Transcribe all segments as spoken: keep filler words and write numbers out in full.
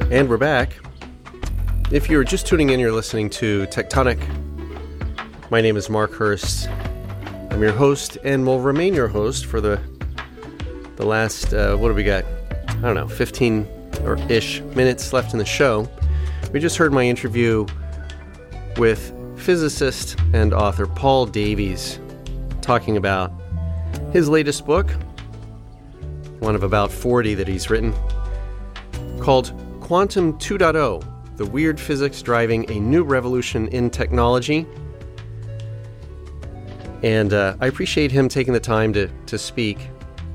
And we're back. If you're just tuning in, you're listening to Tectonic. My name is Mark Hurst. I'm your host and will remain your host for the the last, uh, what do we got? I don't know, fifteen or ish minutes left in the show. We just heard my interview with physicist and author Paul Davies talking about his latest book, one of about forty that he's written, called Quantum two point oh, The Weird Physics Driving a New Revolution in Technology. And uh, I appreciate him taking the time to, to speak.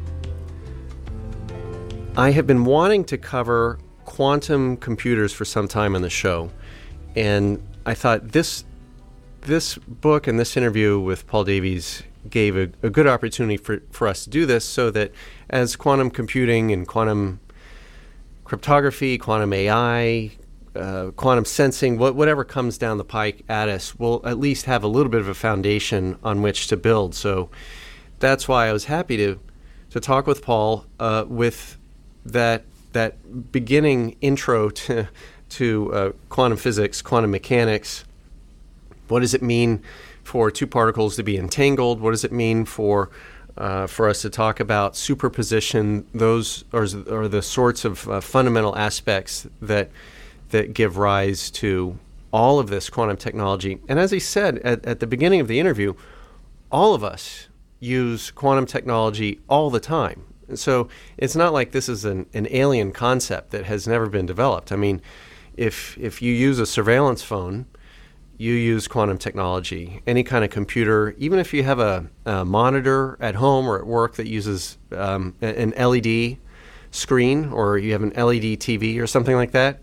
I have been wanting to cover quantum computers for some time on the show, and I thought this this book and this interview with Paul Davies gave a, a good opportunity for, for us to do this, so that as quantum computing and quantum cryptography, quantum A I, uh, quantum sensing, wh- whatever comes down the pike at us, we'll at least have a little bit of a foundation on which to build. So that's why I was happy to to talk with Paul uh, with that that beginning intro to to uh, quantum physics, quantum mechanics. What does it mean for two particles to be entangled? What does it mean for uh, for us to talk about superposition? Those are, are the sorts of uh, fundamental aspects that that give rise to all of this quantum technology. And as he said at, at the beginning of the interview, all of us use quantum technology all the time. So it's not like this is an, an alien concept that has never been developed. I mean, if if you use a surveillance phone, you use quantum technology. Any kind of computer, even if you have a, a monitor at home or at work that uses um, an L E D screen, or you have an L E D T V or something like that,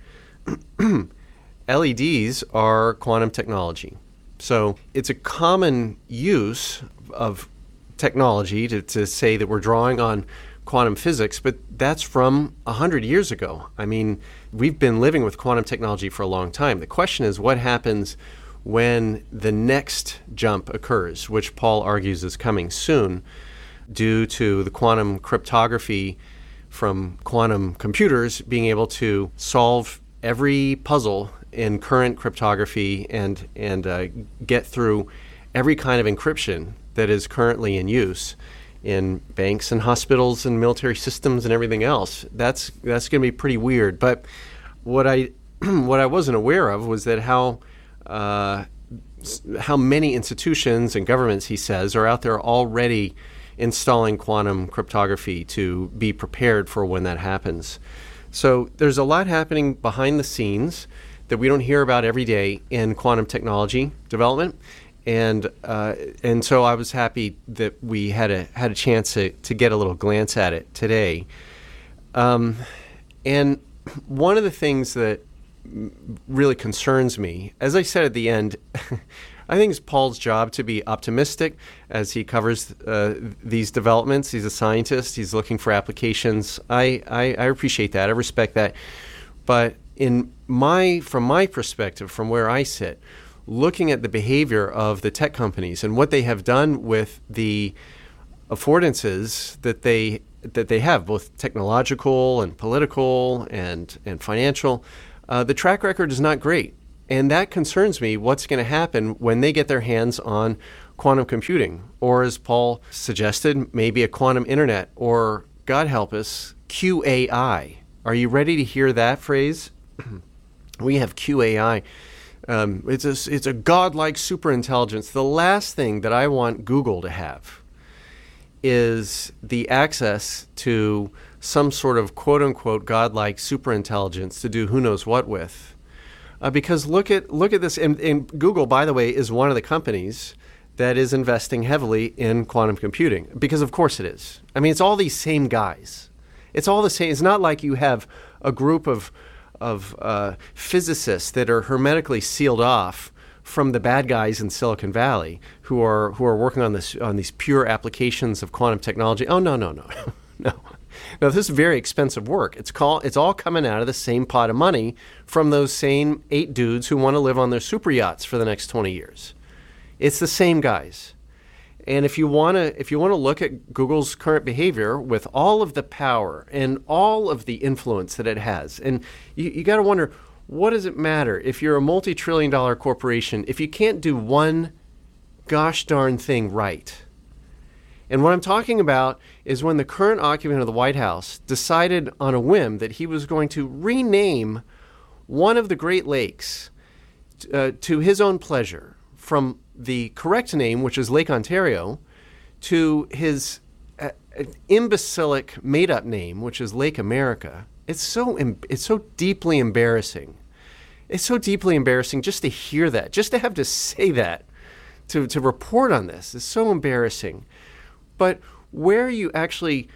L E Ds are quantum technology. So it's a common use of technology to, to say that we're drawing on quantum physics, but that's from one hundred years ago. I mean, we've been living with quantum technology for a long time. The question is, what happens when the next jump occurs, which Paul argues is coming soon, due to the quantum cryptography from quantum computers being able to solve every puzzle in current cryptography and, and uh, get through every kind of encryption that is currently in use in banks and hospitals and military systems and everything else. That's that's going to be pretty weird. But what I what I wasn't aware of was that how uh, how many institutions and governments, he says, are out there already installing quantum cryptography to be prepared for when that happens. So there's a lot happening behind the scenes that we don't hear about every day in quantum technology development. And uh, and so I was happy that we had a had a chance to, to get a little glance at it today. Um, and one of the things that really concerns me, as I said at the end, I think it's Paul's job to be optimistic as he covers uh, these developments. He's a scientist. He's looking for applications. I, I, I appreciate that. I respect that. But in my from my perspective, from where I sit, looking at the behavior of the tech companies and what they have done with the affordances that they that they have, both technological and political and and financial, uh, the track record is not great. And that concerns me, what's going to happen when they get their hands on quantum computing, or as Paul suggested, maybe a quantum internet, or, God help us, Q A I. Are you ready to hear that phrase? We have Q A I. Um, it's a, it's a godlike superintelligence. The last thing that I want Google to have is the access to some sort of quote-unquote godlike superintelligence to do who knows what with. Uh, because look at look at this, and, and Google, by the way, is one of the companies that is investing heavily in quantum computing, because of course it is. I mean, it's all these same guys. It's all the same. It's not like you have a group of of uh, physicists that are hermetically sealed off from the bad guys in Silicon Valley who are who are working on this on these pure applications of quantum technology. Oh no no no no. No, this is very expensive work. It's call, it's all coming out of the same pot of money from those same eight dudes who want to live on their super yachts for the next twenty years. It's the same guys. And if you want to if you want to look at Google's current behavior with all of the power and all of the influence that it has, and you, you got to wonder, what does it matter if you're a multi-trillion dollar corporation if you can't do one gosh darn thing right? And what I'm talking about is when the current occupant of the White House decided on a whim that he was going to rename one of the Great Lakes uh, to his own pleasure, from the correct name, which is Lake Ontario, to his uh, imbecilic made-up name, which is Lake America. It's so em- it's so deeply embarrassing. It's so deeply embarrassing just to hear that, just to have to say that, to, to report on this. It's so embarrassing. But where you actually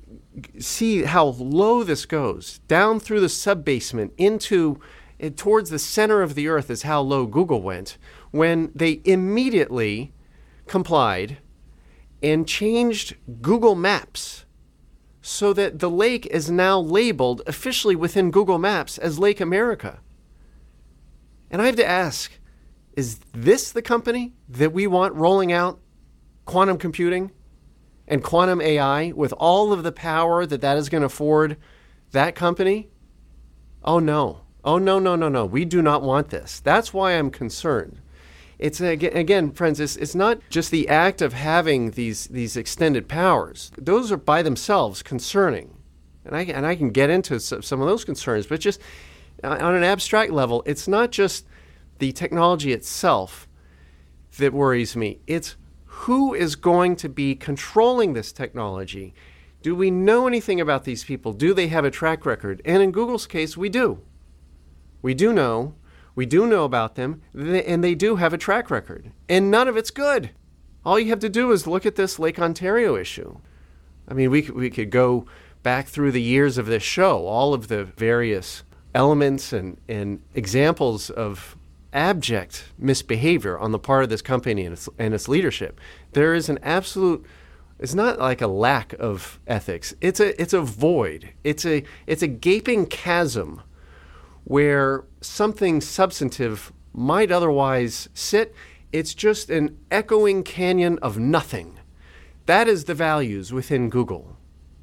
see how low this goes, down through the sub-basement into uh, towards the center of the earth is how low Google went, when they immediately complied and changed Google Maps so that the lake is now labeled officially within Google Maps as Lake America. And I have to ask, is this the company that we want rolling out quantum computing and quantum A I with all of the power that that is going to afford that company? Oh, no. Oh, no, no, no, no. We do not want this. That's why I'm concerned. It's again, friends, it's, it's not just the act of having these these extended powers. Those are by themselves concerning. And I, and I can get into some of those concerns, but just on an abstract level, it's not just the technology itself that worries me. It's who is going to be controlling this technology. Do we know anything about these people? Do they have a track record? And in Google's case, we do. We do know. We do know about them, and they do have a track record. And none of it's good. All you have to do is look at this Lake Ontario issue. I mean, we, we could go back through the years of this show, all of the various elements and, and examples of abject misbehavior on the part of this company and its, and its leadership. There is an absolute, it's not like a lack of ethics. It's a, it's a void. It's a, it's a gaping chasm where something substantive might otherwise sit. It's just an echoing canyon of nothing. That is the values within Google.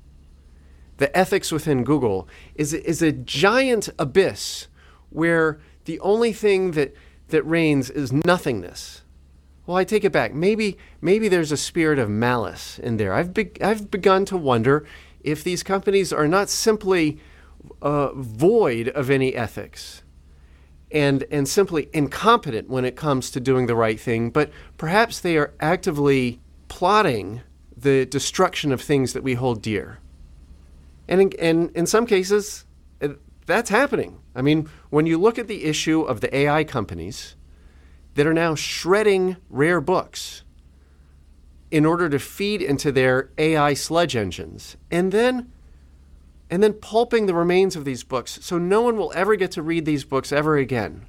The ethics within Google is, is a giant abyss where the only thing that, that reigns is nothingness. Well, I take it back. Maybe maybe there's a spirit of malice in there. I've be, I've begun to wonder if these companies are not simply uh, void of any ethics and and simply incompetent when it comes to doing the right thing, but perhaps they are actively plotting the destruction of things that we hold dear. And in, and in some cases, it, that's happening. I mean, when you look at the issue of the A I companies that are now shredding rare books in order to feed into their A I sludge engines, and then and then pulping the remains of these books so no one will ever get to read these books ever again.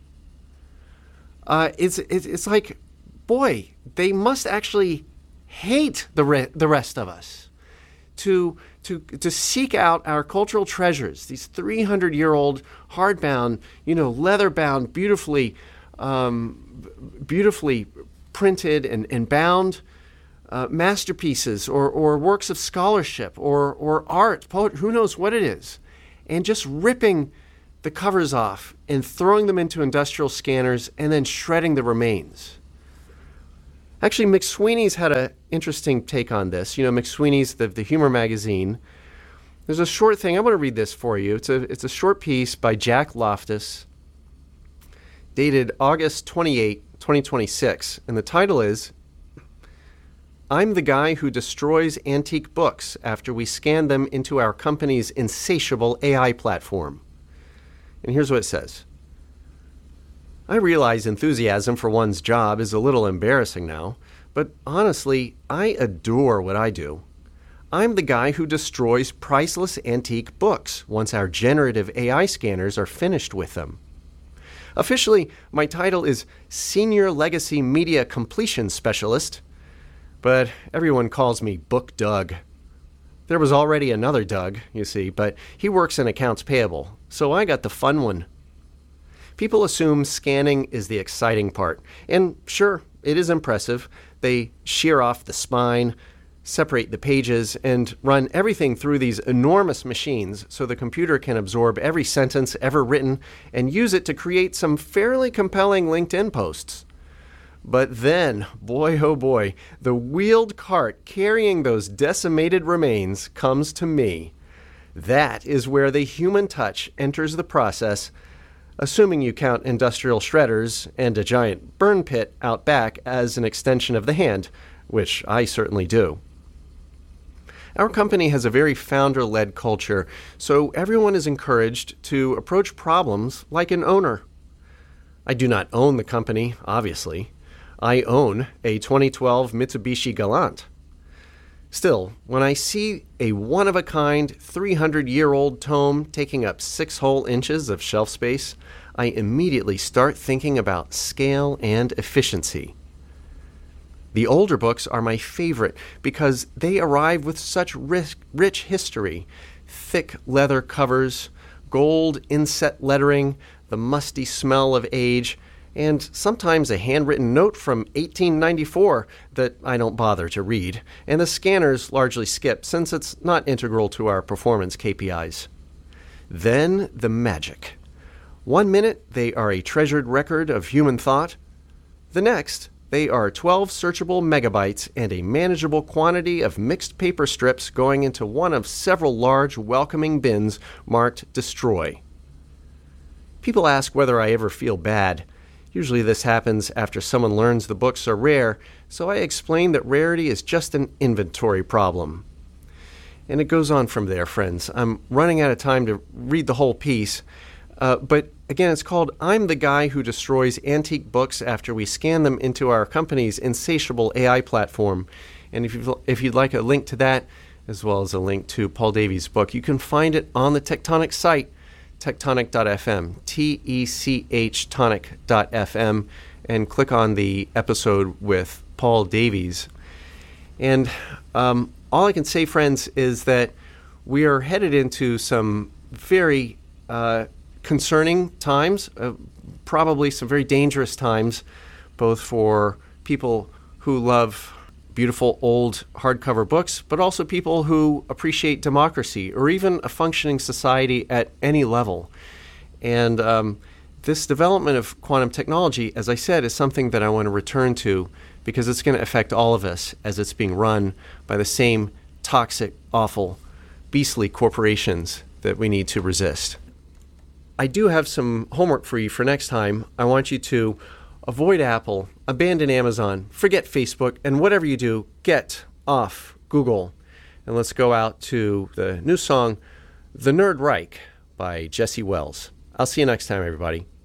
Uh, it's, it's it's like, boy, they must actually hate the re- the rest of us to to to seek out our cultural treasures, these three hundred year old hardbound, you know, leather bound, beautifully um, beautifully printed and, and bound uh, masterpieces or, or works of scholarship or, or art, poet, who knows what it is, and just ripping the covers off and throwing them into industrial scanners and then shredding the remains. Actually, McSweeney's had an interesting take on this. You know, McSweeney's, the, the humor magazine. There's a short thing. I want to read this for you. It's a, it's a short piece by Jack Loftus, dated August twenty-eighth, twenty twenty-six. And the title is, "I'm the guy who destroys antique books after we scan them into our company's insatiable A I platform." And here's what it says. "I realize enthusiasm for one's job is a little embarrassing now, but honestly, I adore what I do. I'm the guy who destroys priceless antique books once our generative A I scanners are finished with them. Officially, my title is Senior Legacy Media Completion Specialist, but everyone calls me Book Doug. There was already another Doug, you see, but he works in accounts payable, so I got the fun one. People assume scanning is the exciting part, and sure, it is impressive. They shear off the spine, separate the pages, and run everything through these enormous machines so the computer can absorb every sentence ever written and use it to create some fairly compelling LinkedIn posts. But then, boy oh boy, the wheeled cart carrying those decimated remains comes to me. That is where the human touch enters the process, assuming you count industrial shredders and a giant burn pit out back as an extension of the hand, which I certainly do. Our company has a very founder-led culture, so everyone is encouraged to approach problems like an owner. I do not own the company, obviously. I own a twenty twelve Mitsubishi Galant. Still, when I see a one-of-a-kind, three hundred year old tome taking up six whole inches of shelf space, I immediately start thinking about scale and efficiency. The older books are my favorite because they arrive with such rich, rich history, thick leather covers, gold inset lettering, the musty smell of age, and sometimes a handwritten note from eighteen ninety-four that I don't bother to read, and the scanners largely skip since it's not integral to our performance K P Is. Then the magic. One minute, they are a treasured record of human thought. The next, they are twelve searchable megabytes and a manageable quantity of mixed paper strips going into one of several large welcoming bins marked Destroy. People ask whether I ever feel bad. Usually this happens after someone learns the books are rare, so I explain that rarity is just an inventory problem. And it goes on from there, friends. I'm running out of time to read the whole piece, uh, but again, it's called I'm the Guy Who Destroys Antique Books After We Scan Them into Our Company's Insatiable A I Platform. And if you'd, if you'd like a link to that, as well as a link to Paul Davies' book, you can find it on the Tectonic site, tectonic dot f m, T E C H tonic dot f m, and click on the episode with Paul Davies. And um, all I can say, friends, is that we are headed into some very uh, concerning times, uh, probably some very dangerous times, both for people who love beautiful old hardcover books, but also people who appreciate democracy or even a functioning society at any level. And um, this development of quantum technology, as I said, is something that I want to return to because it's going to affect all of us as it's being run by the same toxic, awful, beastly corporations that we need to resist. I do have some homework for you for next time. I want you to avoid Apple, abandon Amazon, forget Facebook, and whatever you do, get off Google. And let's go out to the new song, The Nerd Reich by Jesse Wells. I'll see you next time, everybody.